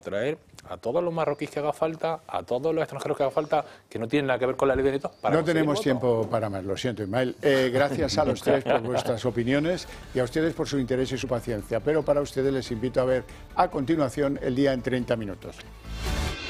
traer a todos los marroquíes que haga falta, a todos los extranjeros que haga falta, que no tienen nada que ver con la ley de Benito. No tenemos tiempo para más, lo siento, Ismael. Gracias a los tres por vuestras opiniones y a ustedes por su interés y su paciencia. Pero para ustedes les invito a ver a continuación El Día en 30 minutos.